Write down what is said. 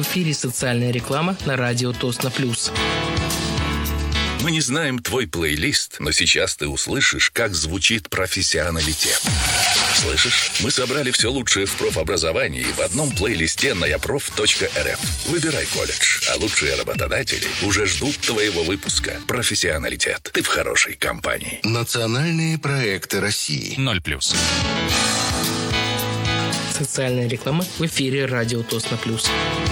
эфире социальная реклама на радио Тосно Плюс. Мы не знаем твой плейлист, но сейчас ты услышишь, как звучит профессионалитет. Слышишь? Мы собрали все лучшее в профобразовании в одном плейлисте на yaprof.rf. Выбирай колледж, а лучшие работодатели уже ждут твоего выпуска. Профессионалитет. Ты в хорошей компании. Национальные проекты России. 0+. Социальная реклама в эфире радио Тосно Плюс.